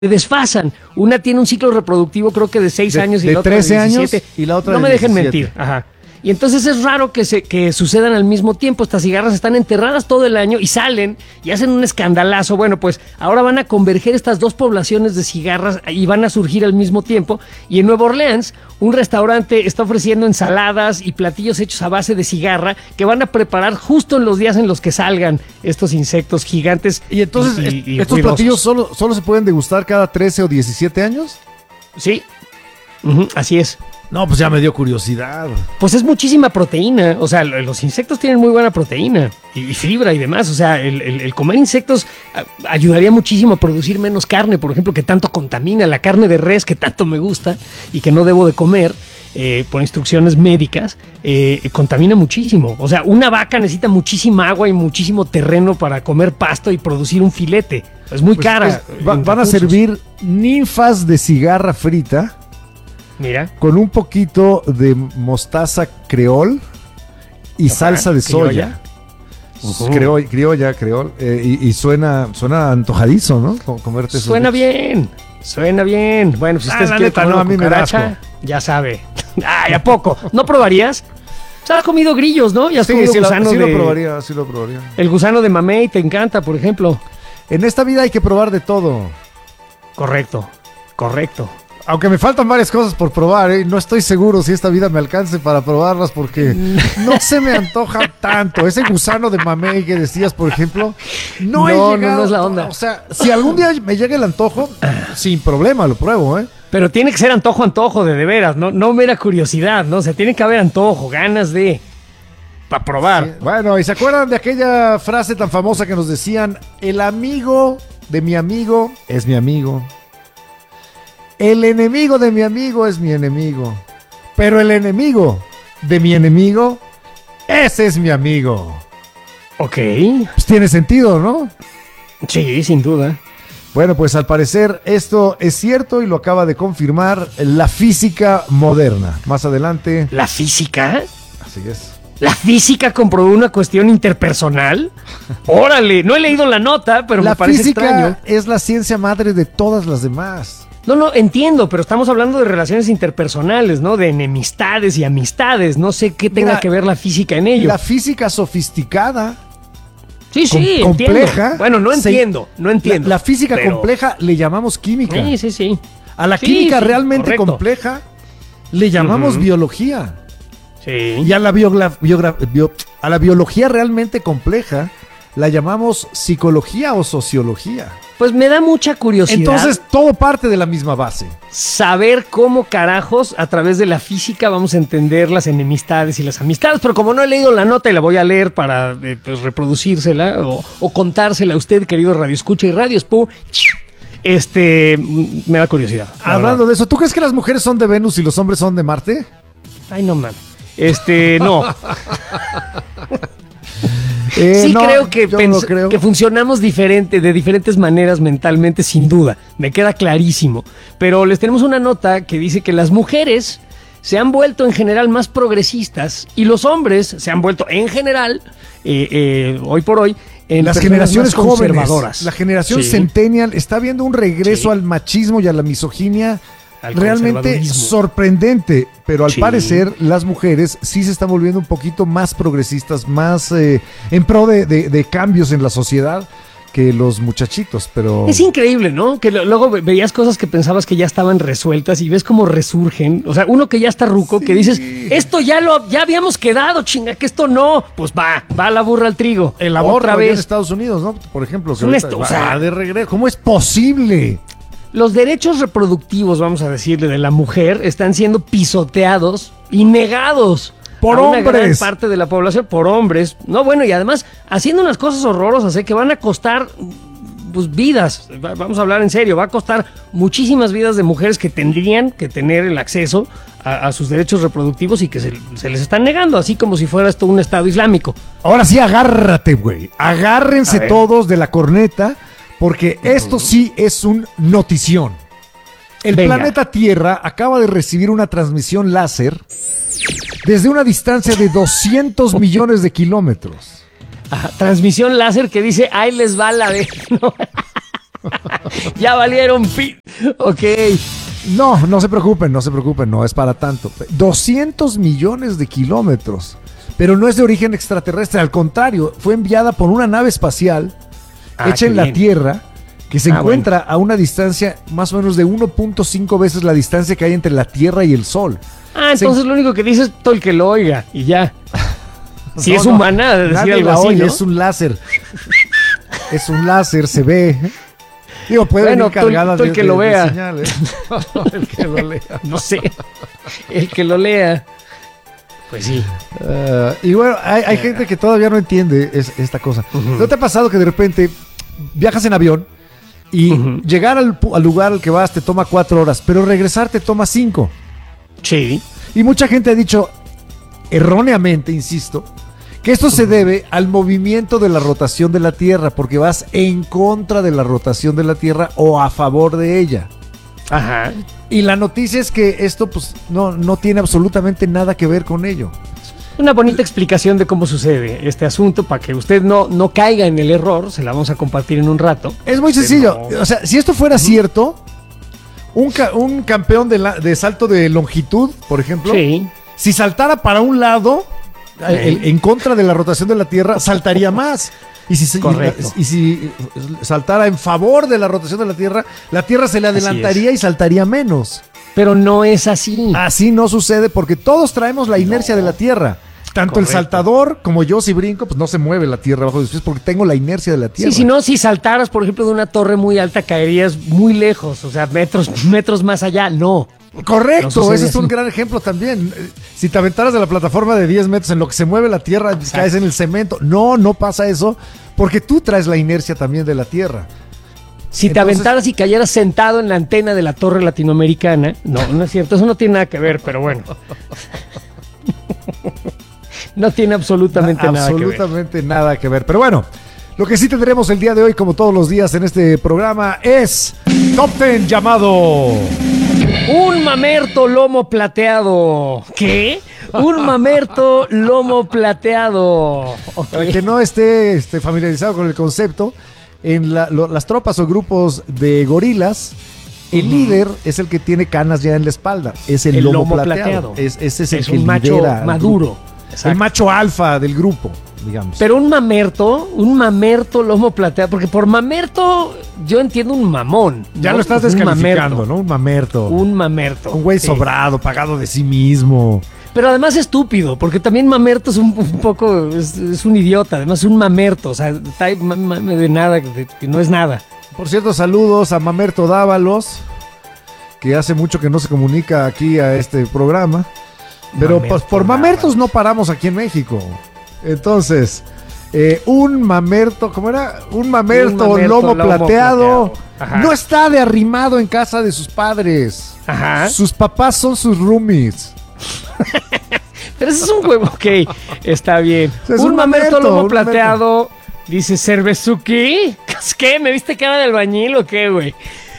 desfasan. Una tiene un ciclo reproductivo creo que de 6 años y de la otra 13 de 17. años y la otra no de me dejen 17. mentir. Ajá. Y entonces es raro que sucedan al mismo tiempo. Estas cigarras están enterradas todo el año y salen y hacen un escandalazo. Bueno, pues ahora van a converger estas dos poblaciones de cigarras y van a surgir al mismo tiempo. Y en Nueva Orleans, un restaurante está ofreciendo ensaladas y platillos hechos a base de cigarra que van a preparar justo en los días en los que salgan estos insectos gigantes. Y entonces, ¿estos ruidosos. platillos solo se pueden degustar cada 13 o 17 años? Sí, así es. No, pues ya me dio curiosidad. Pues es muchísima proteína, o sea, los insectos tienen muy buena proteína y fibra y demás, o sea, el comer insectos ayudaría muchísimo a producir menos carne, por ejemplo, que tanto contamina, la carne de res que tanto me gusta y que no debo de comer por instrucciones médicas, contamina muchísimo, o sea, una vaca necesita muchísima agua y muchísimo terreno para comer pasto y producir un filete, es muy cara. Van a servir ninfas de cigarra frita. Mira. Con un poquito de mostaza creol y salsa de soya. Criolla, creol. Y suena antojadizo, ¿no? Comerte eso. Suena bien. Bueno, si usted quiere comer a mí me da asco. ya sabe. Ay, ¿a poco? ¿No probarías? Se ha comido grillos, ¿no? Ya has comido gusano lo probaría. El gusano de mamey te encanta, por ejemplo. En esta vida hay que probar de todo. Correcto. Aunque me faltan varias cosas por probar, ¿eh? No estoy seguro si esta vida me alcance para probarlas porque no se me antoja tanto. Ese gusano de mamey que decías, por ejemplo, no he llegado. No es la onda. O sea, si algún día me llega el antojo, sin problema lo pruebo, ¿eh? Pero tiene que ser antojo de veras, no mera curiosidad, ¿no? O sea, tiene que haber antojo, ganas de... para probar. Sí. Bueno, ¿y se acuerdan de aquella frase tan famosa que nos decían? El amigo de mi amigo es mi amigo. El enemigo de mi amigo es mi enemigo. Pero el enemigo de mi enemigo, ese es mi amigo. Ok. Pues tiene sentido, ¿no? Sí, sin duda. Bueno, pues al parecer esto es cierto y lo acaba de confirmar la física moderna. Más adelante. ¿La física? Así es. ¿La física comprobó una cuestión interpersonal? Órale, no he leído la nota, pero me parece extraño. La física es la ciencia madre de todas las demás. No, entiendo, pero estamos hablando de relaciones interpersonales, ¿no? De enemistades y amistades. No sé qué tenga que ver la física en ello. La física sofisticada. Sí, compleja. Entiendo. Bueno, no entiendo. La física compleja le llamamos química. Sí. A la química realmente compleja le llamamos biología. Sí. Y a la biología realmente compleja la llamamos psicología o sociología. Pues me da mucha curiosidad. Entonces todo parte de la misma base. Saber cómo carajos a través de la física vamos a entender las enemistades y las amistades, pero como no he leído la nota y la voy a leer para pues, reproducírsela o contársela a usted, querido Radio Escucha y Radio Spu, me da curiosidad. Hablando de eso, ¿tú crees que las mujeres son de Venus y los hombres son de Marte? Ay, no mames. No. Sí, no, creo que creo que funcionamos de diferentes maneras mentalmente, sin duda. Me queda clarísimo. Pero les tenemos una nota que dice que las mujeres se han vuelto en general más progresistas y los hombres se han vuelto en general, hoy por hoy, en las generaciones conservadoras. Jóvenes. La generación centennial está viendo un regreso al machismo y a la misoginia realmente sorprendente, pero al parecer las mujeres sí se están volviendo un poquito más progresistas, más en pro de cambios en la sociedad que los muchachitos, pero... Es increíble, ¿no? Que luego veías cosas que pensabas que ya estaban resueltas y ves cómo resurgen. O sea, uno que ya está ruco, que dices, esto ya habíamos quedado, chinga, que esto no. Pues va la burra al trigo. El aborto otra vez en Estados Unidos, ¿no? Por ejemplo, que de regreso. ¿Cómo es posible? Los derechos reproductivos, vamos a decirle, de la mujer están siendo pisoteados y negados por hombres. Una gran parte de la población, por hombres. No, bueno, y además haciendo unas cosas horrorosas, que van a costar pues, vidas. Vamos a hablar en serio, va a costar muchísimas vidas de mujeres que tendrían que tener el acceso a sus derechos reproductivos y que se les están negando, así como si fuera esto un Estado islámico. Ahora sí, agárrate, güey. Agárrense todos de la corneta. Porque esto sí es un notición. El planeta Tierra acaba de recibir una transmisión láser desde una distancia de 200 millones de kilómetros. Ajá, transmisión láser que dice, ahí les va la de... Ya valieron Ok. No se preocupen, no es para tanto. 200 millones de kilómetros. Pero no es de origen extraterrestre, al contrario, fue enviada por una nave espacial hecha en la Tierra, que se encuentra a una distancia más o menos de 1.5 veces la distancia que hay entre la Tierra y el Sol. Entonces lo único que dice es todo el que lo oiga y ya. Si es humana, decir algo así, ¿no? Es un láser. Es un láser, se ve. Digo, puede venir cargada el que lo vea. Señales. El que lo lea. No sé. El que lo lea. Pues sí. Y bueno, hay gente que todavía no entiende esta cosa. ¿No te ha pasado que de repente viajas en avión y llegar al lugar al que vas te toma 4 horas, pero regresar te toma 5? Sí. Y mucha gente ha dicho, erróneamente, insisto, que esto se debe al movimiento de la rotación de la Tierra, porque vas en contra de la rotación de la Tierra o a favor de ella. Ajá. Y la noticia es que esto pues no tiene absolutamente nada que ver con ello. Una bonita explicación de cómo sucede este asunto para que usted no caiga en el error. Se la vamos a compartir en un rato. Es muy sencillo. O sea, si esto fuera cierto, un campeón de salto de longitud, por ejemplo, si saltara para un lado, en contra de la rotación de la Tierra, saltaría más. Y si saltara en favor de la rotación de la Tierra se le adelantaría y saltaría menos. Pero no es así. Así no sucede porque todos traemos la inercia de la Tierra. Tanto el saltador como yo, si brinco, pues no se mueve la Tierra bajo mis pies porque tengo la inercia de la Tierra. Sí, si saltaras, por ejemplo, de una torre muy alta, caerías muy lejos, o sea, metros más allá, no. Correcto, ese es un gran ejemplo también. Si te aventaras de la plataforma de 10 metros en lo que se mueve la Tierra, caes en el cemento. No pasa eso porque tú traes la inercia también de la Tierra. Si te aventaras y cayeras sentado en la antena de la torre latinoamericana, no es cierto, eso no tiene nada que ver, pero bueno. No tiene absolutamente nada que ver. Pero bueno, lo que sí tendremos el día de hoy, como todos los días en este programa, es Top 10 llamado... Un mamerto lomo plateado. ¿Qué? Un mamerto lomo plateado. Okay. Para que no esté familiarizado con el concepto, en las tropas o grupos de gorilas, el líder es el que tiene canas ya en la espalda. Es el lomo plateado. Ese es el que un macho maduro. El macho alfa del grupo, digamos. Pero un mamerto lomo plateado, porque por mamerto yo entiendo un mamón, ¿no? Ya lo estás descalificando, ¿no? Un mamerto. Un güey sobrado, pagado de sí mismo. Pero además estúpido, porque también mamerto es un poco, es un idiota, además es un mamerto, o sea, está de nada, que no es nada. Por cierto, saludos a Mamerto Dávalos, que hace mucho que no se comunica aquí a este programa. Pero por mamertos no paramos aquí en México. Entonces, un mamerto, ¿cómo era? Un mamerto lomo plateado. No está de arrimado en casa de sus padres. Ajá. Sus papás son sus roomies. Pero ese es un huevo, ok, está bien. Es un mamerto lomo plateado. Dice, ¿Cervezuki? ¿Qué? ¿Me viste cara de albañil o qué, güey?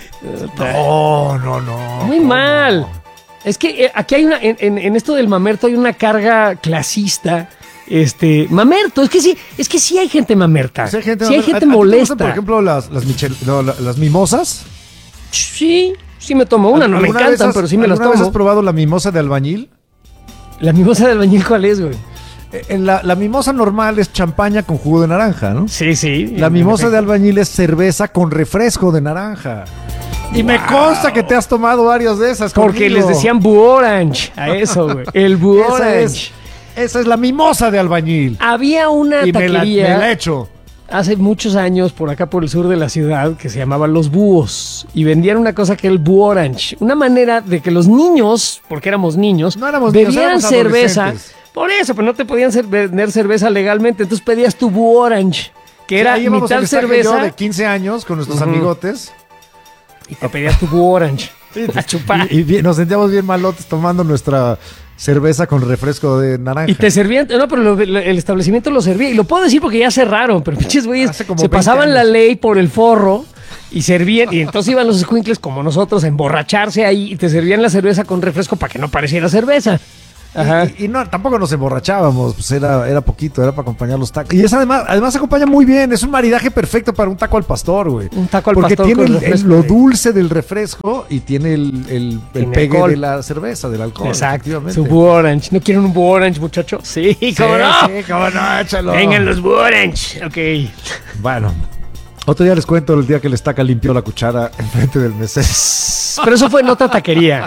No. Muy mal. Es que aquí hay en esto del mamerto hay una carga clasista. Mamerto, es que sí hay gente mamerta. Sí hay gente molesta. Por ejemplo, las mimosas. Sí me tomo una, no me encantan, pero sí me las tomo. ¿Alguna vez has probado la mimosa de albañil? ¿La mimosa de albañil cuál es, güey? La mimosa normal es champaña con jugo de naranja, ¿no? Sí. La mimosa de albañil es cerveza con refresco de naranja. Y me consta que te has tomado varias de esas. Porque les decían Blue Orange a eso, güey. El Blue Orange. Esa es la mimosa de albañil. Había una taquería. Me la he hecho. Hace muchos años, por acá por el sur de la ciudad, que se llamaba Los Búhos. Y vendían una cosa que era el Blue Orange. Una manera de que los niños, porque éramos niños, bebían cerveza. Por eso, pero no te podían vender cerveza legalmente. Entonces pedías tu Blue Orange, que era mitad cerveza. Yo de 15 años con nuestros amigotes. Y te pedías tu Blue Orange a chupar. Y nos sentíamos bien malotes tomando nuestra cerveza con refresco de naranja. Y te servían, no, pero el establecimiento lo servía. Y lo puedo decir porque ya cerraron, pero pinches güeyes se pasaban la ley por el forro y servían. Y entonces iban los escuincles como nosotros a emborracharse ahí y te servían la cerveza con refresco para que no pareciera cerveza. Y no, tampoco nos emborrachábamos, pues era poquito, era para acompañar los tacos. Y es además acompaña muy bien, es un maridaje perfecto para un taco al pastor, güey. Un taco al porque pastor. Porque tiene lo dulce del refresco y tiene el pegue alcohol de la cerveza, del alcohol. Exacto. Su Boo Orange. ¿No quieren un Boo Orange, muchachos? Sí, cómo no. Sí, cómo no, échalo. Vengan los Boo Orange. Ok. Bueno. Otro día les cuento el día que el estaca limpió la cuchara enfrente del mesero. Pero eso fue en otra taquería.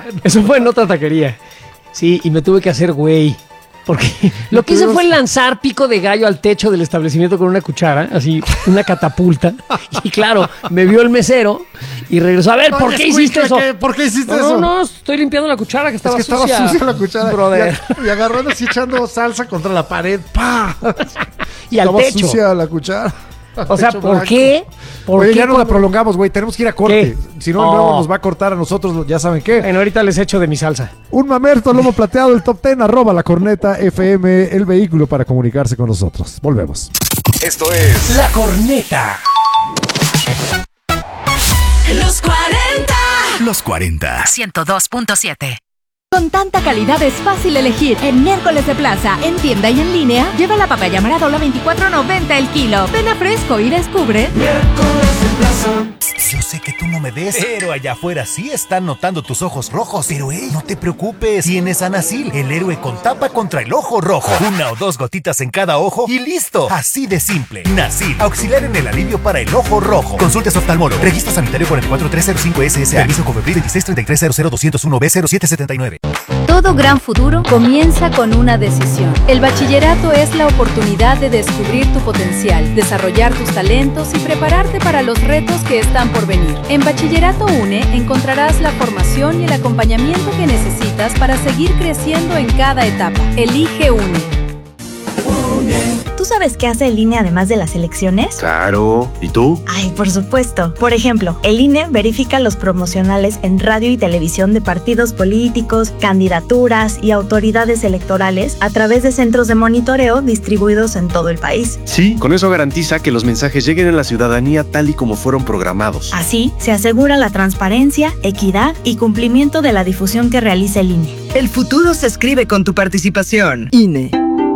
Sí, y me tuve que hacer güey. Porque lo que hice fue lanzar pico de gallo al techo del establecimiento con una cuchara, así, una catapulta. Y claro, me vio el mesero y regresó. A ver, ¿por qué hiciste eso? ¿Por qué hiciste eso? No, estoy limpiando la cuchara que estaba sucia. Estaba sucia la cuchara. Brother. Y agarrando así echando salsa contra la pared. ¡Pah! Y al estaba techo. Sucia la cuchara. O sea, ¿por qué? Oye, ya no la prolongamos, güey. Tenemos que ir a corte. ¿Qué? Si no, luego nos va a cortar a nosotros, ya saben qué. Bueno, ahorita les echo de mi salsa. Un mamerto, lomo plateado, el top 10, @La Corneta FM, el vehículo para comunicarse con nosotros. Volvemos. Esto es La Corneta. Los 40. Los 40. 102.7. Con tanta calidad es fácil elegir. En Miércoles de Plaza, en tienda y en línea, lleva la papaya Maradola 24.90 el kilo. Ven a Fresco y descubre Miércoles de Plaza. Yo sé que tú no me ves, pero allá afuera sí están notando tus ojos rojos. Pero no te preocupes, tienes Anasil, el héroe con tapa contra el ojo rojo. 1 o 2 gotitas en cada ojo y listo. Así de simple. Nasil, auxiliar en el alivio para el ojo rojo. Consulte a su oftalmólogo. Registro sanitario 44305 SSA. Permiso Cofepris 2633000201B0779. Todo gran futuro comienza con una decisión. El bachillerato es la oportunidad de descubrir tu potencial, desarrollar tus talentos y prepararte para los retos que están por venir. En Bachillerato UNE encontrarás la formación y el acompañamiento que necesitas para seguir creciendo en cada etapa. Elige UNE. ¿Tú sabes qué hace el INE además de las elecciones? Claro. ¿Y tú? Ay, por supuesto. Por ejemplo, el INE verifica los promocionales en radio y televisión de partidos políticos, candidaturas y autoridades electorales a través de centros de monitoreo distribuidos en todo el país. Sí, con eso garantiza que los mensajes lleguen a la ciudadanía tal y como fueron programados. Así, se asegura la transparencia, equidad y cumplimiento de la difusión que realiza el INE. El futuro se escribe con tu participación. INE.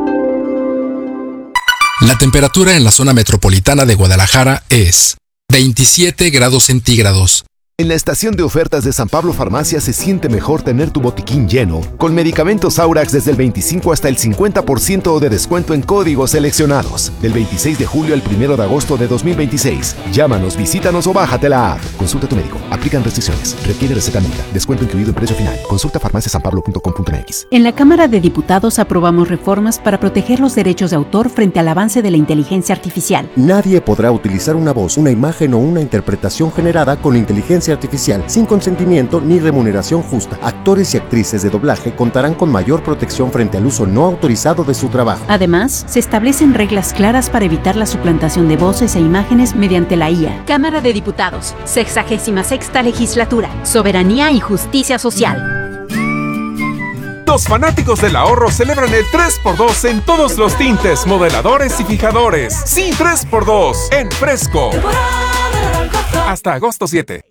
La temperatura en la zona metropolitana de Guadalajara es 27 grados centígrados. En la estación de ofertas de San Pablo Farmacia se siente mejor tener tu botiquín lleno, con medicamentos Aurax desde el 25 hasta el 50% de descuento en códigos seleccionados. Del 26 de julio al 1 de agosto de 2026. Llámanos, visítanos o bájate la app. Consulta a tu médico. Aplican restricciones. Requiere receta médica. Descuento incluido en precio final. Consulta farmaciasanpablo.com.mx. En la Cámara de Diputados aprobamos reformas para proteger los derechos de autor frente al avance de la inteligencia artificial. Nadie podrá utilizar una voz, una imagen o una interpretación generada con inteligencia artificial sin consentimiento ni remuneración justa. Actores y actrices de doblaje contarán con mayor protección frente al uso no autorizado de su trabajo. Además, se establecen reglas claras para evitar la suplantación de voces e imágenes mediante la IA. Cámara de Diputados, 66ª Legislatura, Soberanía y Justicia Social. Los fanáticos del ahorro celebran el 3x2 en todos los tintes, modeladores y fijadores. Sí, 3x2 en Fresco. Hasta agosto 7.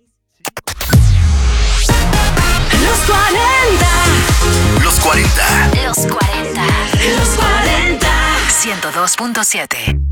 Los 40. Los 40. Los 40. Los 40. 102.7.